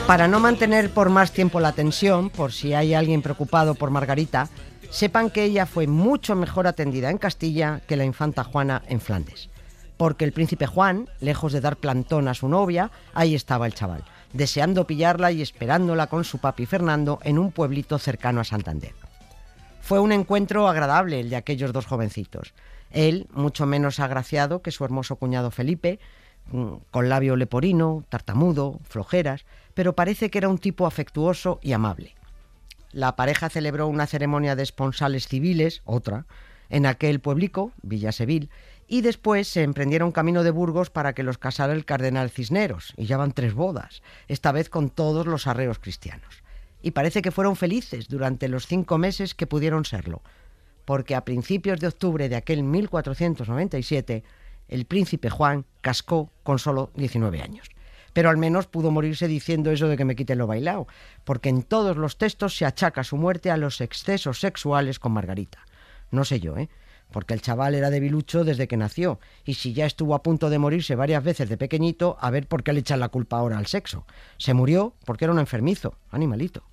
Para no mantener por más tiempo la tensión, por si hay alguien preocupado por Margarita, sepan que ella fue mucho mejor atendida en Castilla que la infanta Juana en Flandes. Porque el príncipe Juan, lejos de dar plantón a su novia, ahí estaba el chaval, deseando pillarla y esperándola con su papi Fernando en un pueblito cercano a Santander. Fue un encuentro agradable el de aquellos dos jovencitos. Él, mucho menos agraciado que su hermoso cuñado Felipe, con labio leporino, tartamudo, flojeras, pero parece que era un tipo afectuoso y amable. La pareja celebró una ceremonia de esponsales civiles, otra, en aquel pueblico, Villasevil, y después se emprendieron camino de Burgos para que los casara el cardenal Cisneros, y ya van 3 bodas, esta vez con todos los arreos cristianos. Y parece que fueron felices durante los 5 meses que pudieron serlo, porque a principios de octubre de aquel 1497, el príncipe Juan cascó con solo 19 años. Pero al menos pudo morirse diciendo eso de que me quiten lo bailao, porque en todos los textos se achaca su muerte a los excesos sexuales con Margarita. No sé yo, porque el chaval era debilucho desde que nació, y si ya estuvo a punto de morirse varias veces de pequeñito, a ver por qué le echan la culpa ahora al sexo. Se murió porque era un enfermizo, animalito.